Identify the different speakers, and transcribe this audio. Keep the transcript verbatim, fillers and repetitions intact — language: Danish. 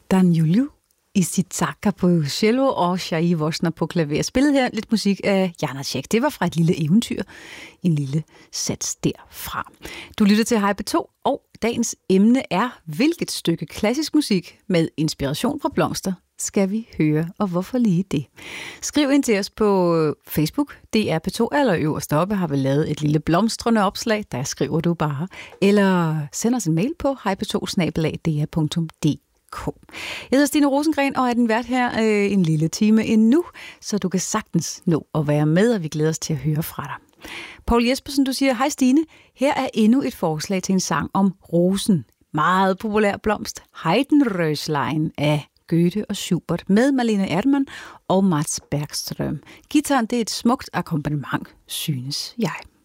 Speaker 1: Dan Juliu Isitsaka på cello og Shai Vosner på klaver. Spillet her lidt musik af Janáček. Det var fra et lille eventyr. En lille sats derfra. Du lytter til Hej P to, og dagens emne er, hvilket stykke klassisk musik med inspiration fra blomster skal vi høre, og hvorfor lige det? Skriv ind til os på Facebook. D R P to allerøverst oppe har vi lavet et lille blomstrende opslag. Der skriver du bare. Eller send os en mail på hej p to bindestreg d r punktum d k. Jeg hedder Stine Rosengren og er den vært her øh, en lille time endnu, så du kan sagtens nå at være med, og vi glæder os til at høre fra dig. Poul Jespersen, du siger, hej Stine, her er endnu et forslag til en sang om rosen. Meget populær blomst, Heidenröslein af Goethe og Schubert med Malene Erdmann og Mats Bergström. Gitaren, det er et smukt akkompagnement, synes jeg.